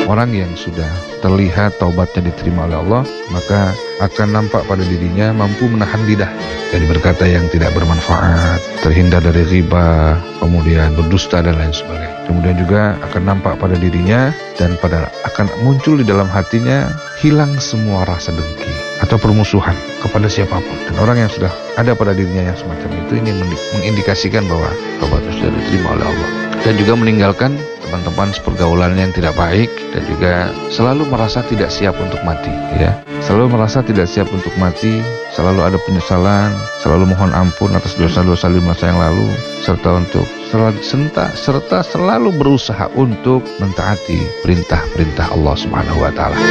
Orang yang sudah terlihat taubatnya diterima oleh Allah, maka akan nampak pada dirinya mampu menahan lidah dari berkata yang tidak bermanfaat, terhindar dari riba, kemudian berdusta dan lain sebagainya. Kemudian juga akan nampak pada dirinya dan akan muncul di dalam hatinya hilang semua rasa dengki atau permusuhan kepada siapapun. Dan orang yang sudah ada pada dirinya yang semacam itu, ini mengindikasikan bahwa taubatnya sudah diterima oleh Allah. Dan juga meninggalkan teman-teman sepergaulan yang tidak baik, dan juga selalu merasa tidak siap untuk mati, ya. Selalu merasa tidak siap untuk mati, selalu ada penyesalan, selalu mohon ampun atas dosa-dosa di masa yang lalu, serta selalu berusaha untuk mentaati perintah-perintah Allah Subhanahu wa taala.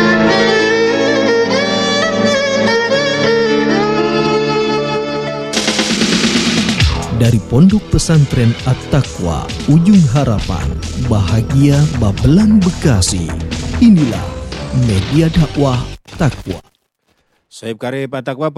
Dari Pondok Pesantren At-Taqwa, Ujung Harapan, Bahagia Babelan Bekasi. Inilah media dakwah Taqwa. Sohib Karib At-Taqwa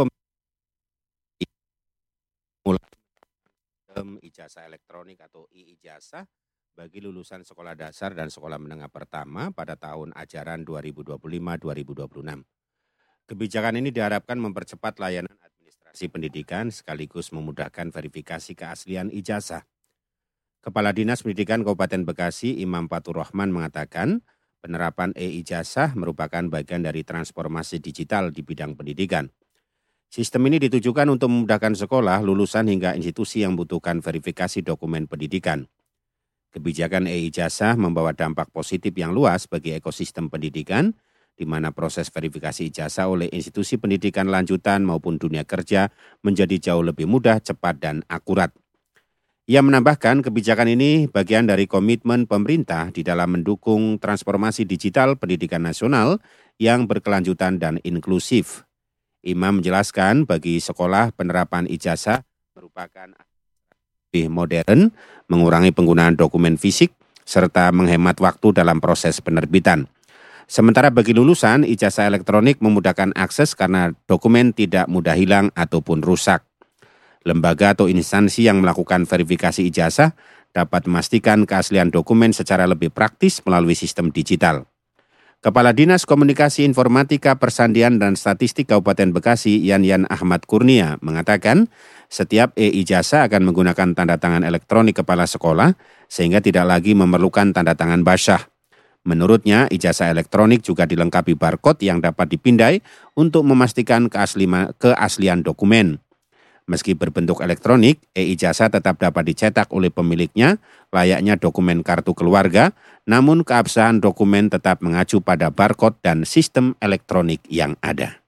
ijazah elektronik atau i-ijazah bagi lulusan sekolah dasar dan sekolah menengah pertama pada tahun ajaran 2025-2026. Kebijakan ini diharapkan mempercepat layanan administrasi pendidikan sekaligus memudahkan verifikasi keaslian ijazah. Kepala Dinas Pendidikan Kabupaten Bekasi, Imam Fatur Rahman mengatakan, penerapan e-ijazah merupakan bagian dari transformasi digital di bidang pendidikan. Sistem ini ditujukan untuk memudahkan sekolah, lulusan hingga institusi yang membutuhkan verifikasi dokumen pendidikan. Kebijakan e-ijazah membawa dampak positif yang luas bagi ekosistem pendidikan, di mana proses verifikasi ijazah oleh institusi pendidikan lanjutan maupun dunia kerja menjadi jauh lebih mudah, cepat, dan akurat. Ia menambahkan kebijakan ini bagian dari komitmen pemerintah di dalam mendukung transformasi digital pendidikan nasional yang berkelanjutan dan inklusif. Imam menjelaskan bagi sekolah penerapan ijazah merupakan lebih modern, mengurangi penggunaan dokumen fisik, serta menghemat waktu dalam proses penerbitan. Sementara bagi lulusan, ijazah elektronik memudahkan akses karena dokumen tidak mudah hilang ataupun rusak. Lembaga atau instansi yang melakukan verifikasi ijazah dapat memastikan keaslian dokumen secara lebih praktis melalui sistem digital. Kepala Dinas Komunikasi Informatika Persandian dan Statistik Kabupaten Bekasi, Yan Ahmad Kurnia, mengatakan setiap e-ijazah akan menggunakan tanda tangan elektronik kepala sekolah sehingga tidak lagi memerlukan tanda tangan basyah. Menurutnya, ijazah elektronik juga dilengkapi barcode yang dapat dipindai untuk memastikan keaslian dokumen. Meski berbentuk elektronik, e-ijazah tetap dapat dicetak oleh pemiliknya, layaknya dokumen kartu keluarga, namun keabsahan dokumen tetap mengacu pada barcode dan sistem elektronik yang ada.